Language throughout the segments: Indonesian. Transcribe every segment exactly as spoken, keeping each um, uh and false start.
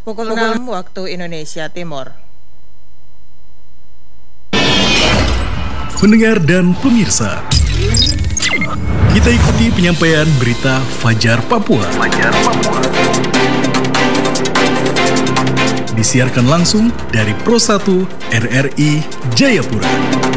Pukul enam waktu Indonesia Timur. Pendengar dan pemirsa, kita ikuti penyampaian berita Fajar Papua. Fajar Papua. Disiarkan langsung dari Pro satu R R I Jayapura.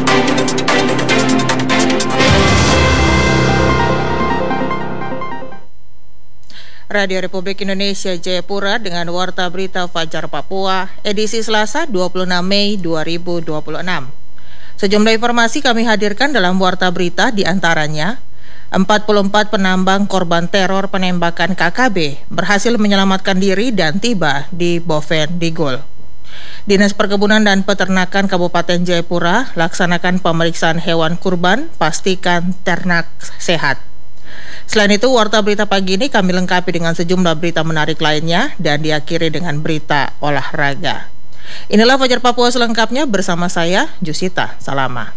Radio Republik Indonesia Jayapura dengan Warta Berita Fajar Papua, edisi Selasa dua puluh enam Mei dua ribu dua puluh enam. Sejumlah informasi kami hadirkan dalam Warta Berita, diantaranya empat puluh empat penambang korban teror penembakan K K B berhasil menyelamatkan diri dan tiba di Boven Digul. Dinas Perkebunan dan Peternakan Kabupaten Jayapura laksanakan pemeriksaan hewan kurban, pastikan ternak sehat. Selain itu, Warta Berita pagi ini kami lengkapi dengan sejumlah berita menarik lainnya dan diakhiri dengan berita olahraga. Inilah Fajar Papua selengkapnya bersama saya, Jusita Salama.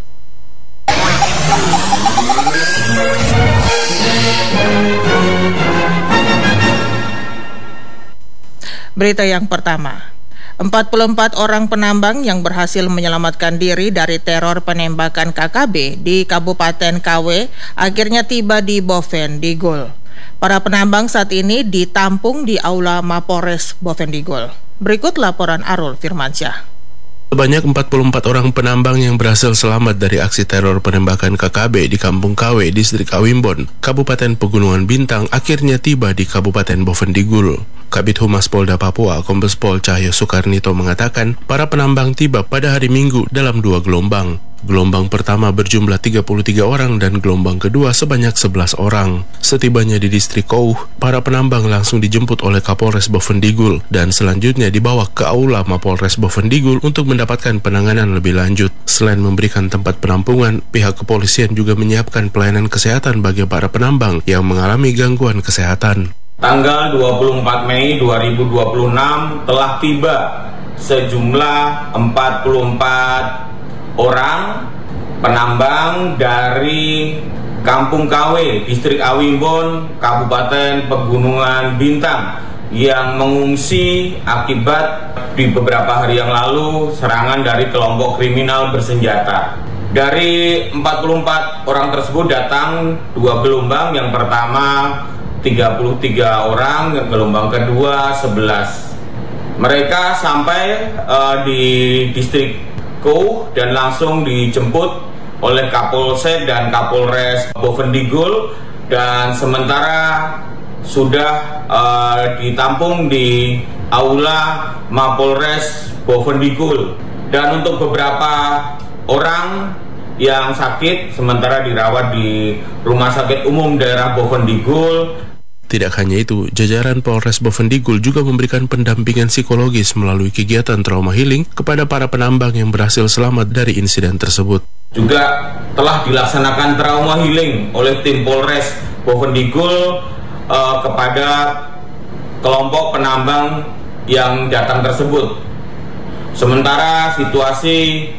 Berita yang pertama, empat puluh empat orang penambang yang berhasil menyelamatkan diri dari teror penembakan K K B di Kabupaten K W akhirnya tiba di Boven Digul. Para penambang saat ini ditampung di Aula Mapolres Boven Digul. Berikut laporan Arul Firmansyah. Sebanyak empat puluh empat orang penambang yang berhasil selamat dari aksi teror penembakan K K B di Kampung K W, Distrik Awimbon, Kabupaten Pegunungan Bintang akhirnya tiba di Kabupaten Boven Digul. Kabid Humas Polda Papua, Kombes Pol Cahyo Soekarnito mengatakan para penambang tiba pada hari Minggu dalam dua gelombang. Gelombang pertama berjumlah tiga puluh tiga orang dan gelombang kedua sebanyak sebelas orang. Setibanya di distrik Kouh, para penambang langsung dijemput oleh Kapolres Boven Digul dan selanjutnya dibawa ke Aula Mapolres Boven Digul untuk mendapatkan penanganan lebih lanjut. Selain memberikan tempat penampungan, pihak kepolisian juga menyiapkan pelayanan kesehatan bagi para penambang yang mengalami gangguan kesehatan. Tanggal dua puluh empat Mei dua ribu dua puluh enam telah tiba sejumlah empat puluh empat orang penambang dari Kampung K W, Distrik Awimbon, Kabupaten Pegunungan Bintang yang mengungsi akibat di beberapa hari yang lalu serangan dari kelompok kriminal bersenjata. Dari empat puluh empat orang tersebut datang dua gelombang, yang pertama tiga puluh tiga orang, gelombang kedua sebelas. Mereka sampai uh, di distrik Kouh dan langsung dijemput oleh Kapolsek dan Kapolres Boven Digul dan sementara sudah uh, ditampung di Aula Mapolres Boven Digul. Dan untuk beberapa orang yang sakit sementara dirawat di Rumah Sakit Umum Daerah Boven Digul. Tidak hanya itu, jajaran Polres Boven Digul juga memberikan pendampingan psikologis melalui kegiatan trauma healing kepada para penambang yang berhasil selamat dari insiden tersebut. Juga telah dilaksanakan trauma healing oleh tim Polres Boven Digul uh, kepada kelompok penambang yang datang tersebut. Sementara situasi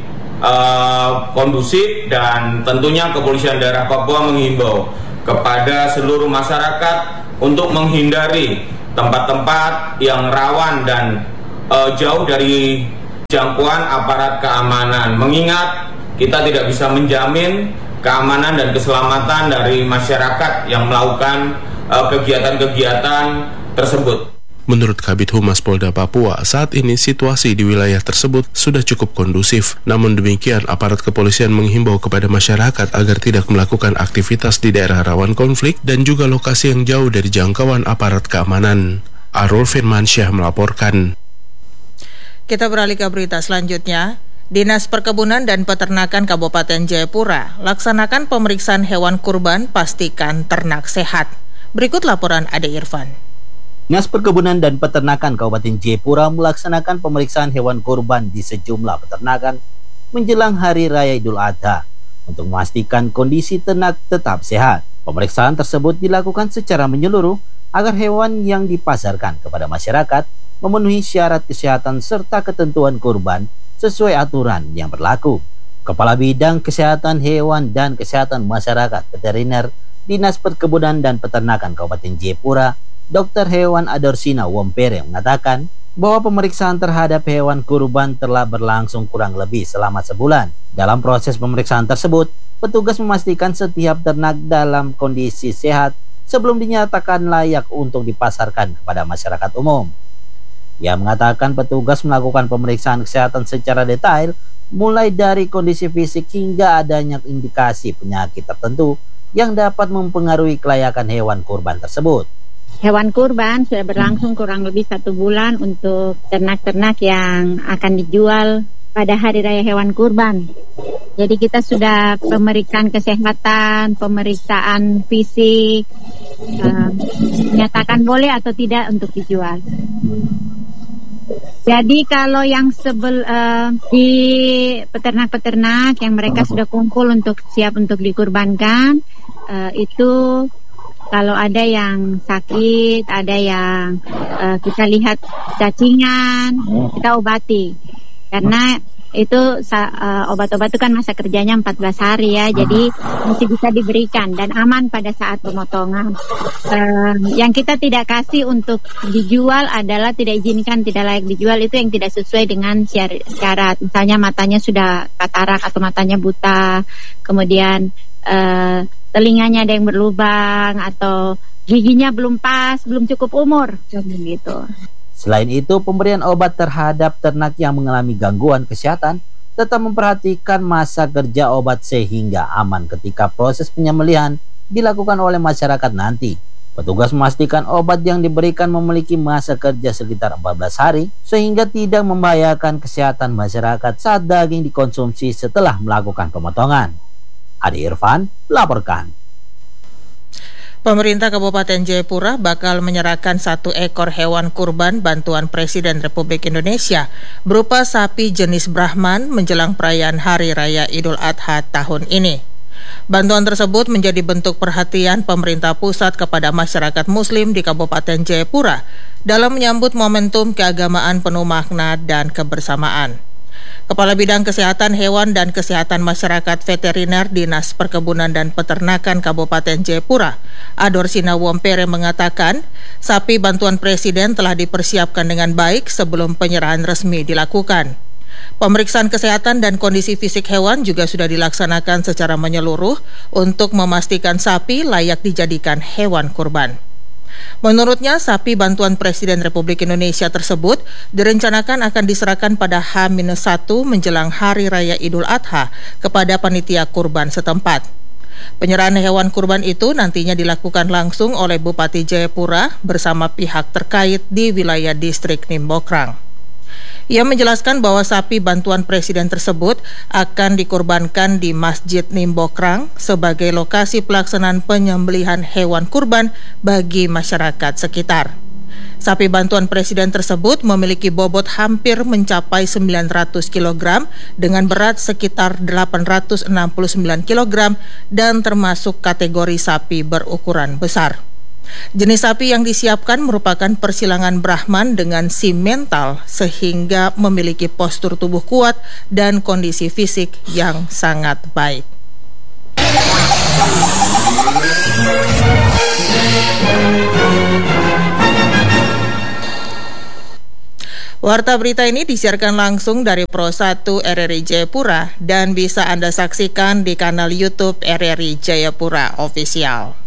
uh, kondusif dan tentunya Kepolisian Daerah Papua menghimbau kepada seluruh masyarakat untuk menghindari tempat-tempat yang rawan dan uh, jauh dari jangkauan aparat keamanan. Mengingat kita tidak bisa menjamin keamanan dan keselamatan dari masyarakat yang melakukan uh, kegiatan-kegiatan tersebut. Menurut Kabid Humas Polda Papua, saat ini situasi di wilayah tersebut sudah cukup kondusif. Namun demikian, aparat kepolisian menghimbau kepada masyarakat agar tidak melakukan aktivitas di daerah rawan konflik dan juga lokasi yang jauh dari jangkauan aparat keamanan. Arul Firmansyah melaporkan. Kita beralih ke berita selanjutnya. Dinas Perkebunan dan Peternakan Kabupaten Jayapura laksanakan pemeriksaan hewan kurban, pastikan ternak sehat. Berikut laporan Ade Irfan. Dinas Perkebunan dan Peternakan Kabupaten Jayapura melaksanakan pemeriksaan hewan kurban di sejumlah peternakan menjelang Hari Raya Idul Adha untuk memastikan kondisi ternak tetap sehat. Pemeriksaan tersebut dilakukan secara menyeluruh agar hewan yang dipasarkan kepada masyarakat memenuhi syarat kesehatan serta ketentuan kurban sesuai aturan yang berlaku. Kepala Bidang Kesehatan Hewan dan Kesehatan Masyarakat Veteriner Dinas Perkebunan dan Peternakan Kabupaten Jayapura, Dokter Hewan Adorsina Wompere mengatakan, bahwa pemeriksaan terhadap hewan kurban telah berlangsung kurang lebih selama sebulan. Dalam proses pemeriksaan tersebut, petugas memastikan setiap ternak dalam kondisi sehat sebelum dinyatakan layak untuk dipasarkan kepada masyarakat umum. Ia mengatakan petugas melakukan pemeriksaan kesehatan secara detail, mulai dari kondisi fisik hingga adanya indikasi penyakit tertentu yang dapat mempengaruhi kelayakan hewan kurban tersebut. Hewan kurban sudah berlangsung kurang lebih satu bulan untuk ternak-ternak yang akan dijual pada Hari Raya Hewan Kurban. Jadi kita sudah pemeriksaan kesehatan, pemeriksaan fisik, uh, menyatakan boleh atau tidak untuk dijual. Jadi kalau yang sebel uh, di peternak-peternak yang mereka sudah kumpul untuk siap untuk dikurbankan, uh, itu kalau ada yang sakit, ada yang uh, kita lihat cacingan, kita obati. Karena itu uh, obat-obat itu kan masa kerjanya empat belas hari ya, jadi masih bisa diberikan dan aman pada saat pemotongan. Uh, yang kita tidak kasih untuk dijual adalah tidak izinkan, tidak layak dijual, itu yang tidak sesuai dengan syarat. Misalnya matanya sudah katarak atau matanya buta, kemudian uh, telinganya ada yang berlubang, atau giginya belum pas, belum cukup umur, gitu. Selain itu, pemberian obat terhadap ternak yang mengalami gangguan kesehatan tetap memperhatikan masa kerja obat sehingga aman ketika proses penyembelihan dilakukan oleh masyarakat nanti. Petugas memastikan obat yang diberikan memiliki masa kerja sekitar empat belas hari sehingga tidak membahayakan kesehatan masyarakat saat daging dikonsumsi setelah melakukan pemotongan. Adi Irfan laporkan. Pemerintah Kabupaten Jayapura bakal menyerahkan satu ekor hewan kurban bantuan Presiden Republik Indonesia berupa sapi jenis Brahman menjelang perayaan Hari Raya Idul Adha tahun ini. Bantuan tersebut menjadi bentuk perhatian pemerintah pusat kepada masyarakat Muslim di Kabupaten Jayapura dalam menyambut momentum keagamaan penuh makna dan kebersamaan. Kepala Bidang Kesehatan Hewan dan Kesehatan Masyarakat Veteriner Dinas Perkebunan dan Peternakan Kabupaten Jayapura, Ador Sinawompere mengatakan, sapi bantuan Presiden telah dipersiapkan dengan baik sebelum penyerahan resmi dilakukan. Pemeriksaan kesehatan dan kondisi fisik hewan juga sudah dilaksanakan secara menyeluruh untuk memastikan sapi layak dijadikan hewan kurban. Menurutnya, sapi bantuan Presiden Republik Indonesia tersebut direncanakan akan diserahkan pada H minus satu menjelang Hari Raya Idul Adha kepada panitia kurban setempat. Penyerahan hewan kurban itu nantinya dilakukan langsung oleh Bupati Jayapura bersama pihak terkait di wilayah distrik Nimbokrang. Ia menjelaskan bahwa sapi bantuan Presiden tersebut akan dikurbankan di Masjid Nimbokrang sebagai lokasi pelaksanaan penyembelihan hewan kurban bagi masyarakat sekitar. Sapi bantuan Presiden tersebut memiliki bobot hampir mencapai sembilan ratus kilogram dengan berat sekitar delapan ratus enam puluh sembilan kilogram dan termasuk kategori sapi berukuran besar. Jenis sapi yang disiapkan merupakan persilangan Brahman dengan simental sehingga memiliki postur tubuh kuat dan kondisi fisik yang sangat baik. Warta berita ini disiarkan langsung dari Pro satu R R I Jayapura dan bisa Anda saksikan di kanal YouTube R R I Jayapura Official.